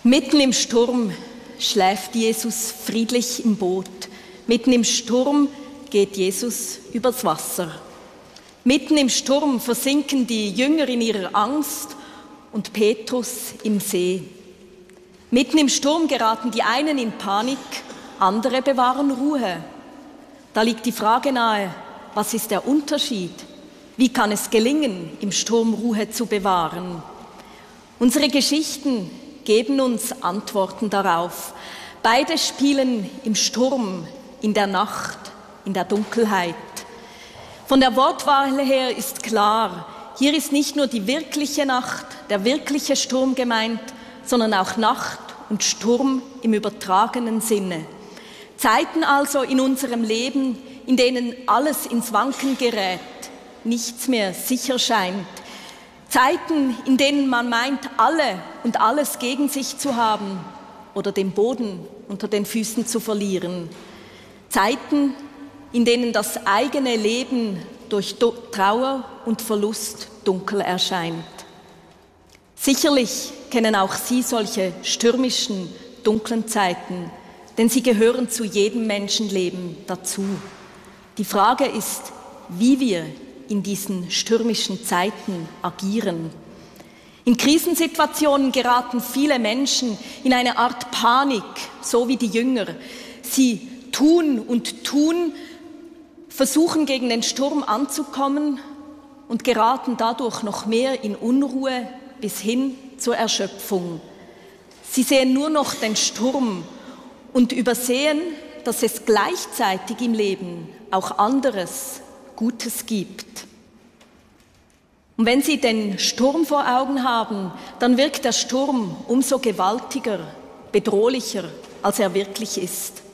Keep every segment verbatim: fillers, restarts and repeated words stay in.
Mitten im Sturm schläft Jesus friedlich im Boot. Mitten im Sturm geht Jesus übers Wasser. Mitten im Sturm versinken die Jünger in ihrer Angst und Petrus im See. Mitten im Sturm geraten die einen in Panik, andere bewahren Ruhe. Da liegt die Frage nahe, was ist der Unterschied? Wie kann es gelingen, im Sturm Ruhe zu bewahren? Unsere Geschichten geben uns Antworten darauf. Beide spielen im Sturm, in der Nacht, in der Dunkelheit. Von der Wortwahl her ist klar, hier ist nicht nur die wirkliche Nacht, der wirkliche Sturm gemeint, sondern auch Nacht und Sturm im übertragenen Sinne. Zeiten also in unserem Leben, in denen alles ins Wanken gerät, nichts mehr sicher scheint. Zeiten, in denen man meint, alle und alles gegen sich zu haben oder den Boden unter den Füßen zu verlieren. Zeiten, in denen das eigene Leben durch Trauer und Verlust dunkel erscheint. Sicherlich kennen auch Sie solche stürmischen, dunklen Zeiten, denn sie gehören zu jedem Menschenleben dazu. Die Frage ist, wie wir in diesen stürmischen Zeiten agieren. In Krisensituationen geraten viele Menschen in eine Art Panik, so wie die Jünger. Sie tun und tun, versuchen gegen den Sturm anzukommen und geraten dadurch noch mehr in Unruhe bis hin zur Erschöpfung. Sie sehen nur noch den Sturm und übersehen, dass es gleichzeitig im Leben auch anderes, Gutes gibt. Und wenn Sie den Sturm vor Augen haben, dann wirkt der Sturm umso gewaltiger, bedrohlicher, als er wirklich ist.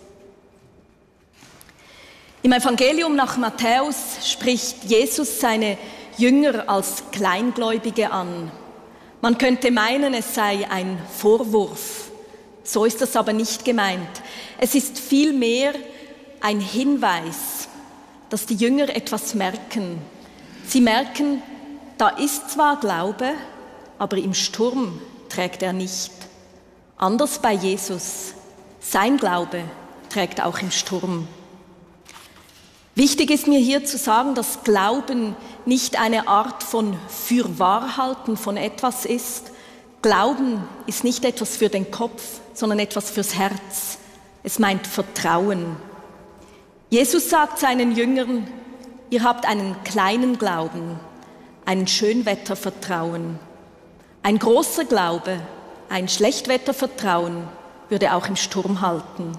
Im Evangelium nach Matthäus spricht Jesus seine Jünger als Kleingläubige an. Man könnte meinen, es sei ein Vorwurf. So ist das aber nicht gemeint. Es ist vielmehr ein Hinweis, dass die Jünger etwas merken. Sie merken, da ist zwar Glaube, aber im Sturm trägt er nicht. Anders bei Jesus. Sein Glaube trägt auch im Sturm. Wichtig ist mir hier zu sagen, dass Glauben nicht eine Art von Fürwahrhalten von etwas ist. Glauben ist nicht etwas für den Kopf, sondern etwas fürs Herz. Es meint Vertrauen. Jesus sagt seinen Jüngern, ihr habt einen kleinen Glauben, ein Schönwettervertrauen. Ein großer Glaube, ein Schlechtwettervertrauen würde auch im Sturm halten.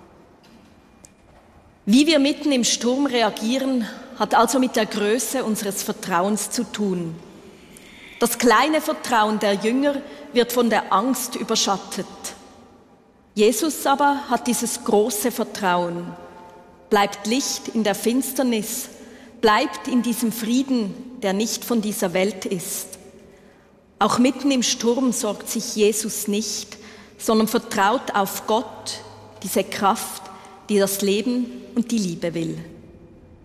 Wie wir mitten im Sturm reagieren, hat also mit der Größe unseres Vertrauens zu tun. Das kleine Vertrauen der Jünger wird von der Angst überschattet. Jesus aber hat dieses große Vertrauen, bleibt Licht in der Finsternis, bleibt in diesem Frieden, der nicht von dieser Welt ist. Auch mitten im Sturm sorgt sich Jesus nicht, sondern vertraut auf Gott, diese Kraft, die das Leben und die Liebe will.